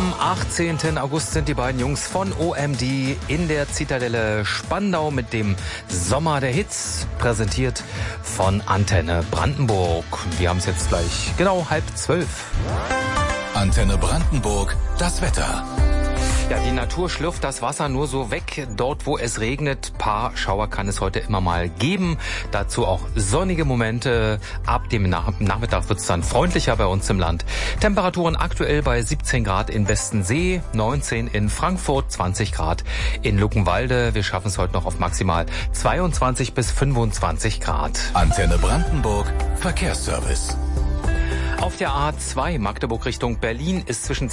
Am 18. August sind die beiden Jungs von OMD in der Zitadelle Spandau mit dem Sommer der Hits, präsentiert von Antenne Brandenburg. Wir haben es jetzt gleich genau 11:30. Antenne Brandenburg, das Wetter. Ja, die Natur schlürft das Wasser nur so weg. Dort, wo es regnet, paar Schauer kann es heute immer mal geben. Dazu auch sonnige Momente. Ab dem Nachmittag wird es dann freundlicher bei uns im Land. Temperaturen aktuell bei 17 Grad in Westensee, 19 in Frankfurt, 20 Grad in Luckenwalde. Wir schaffen es heute noch auf maximal 22 bis 25 Grad. Antenne Brandenburg, Verkehrsservice. Auf der A2 Magdeburg Richtung Berlin ist zwischen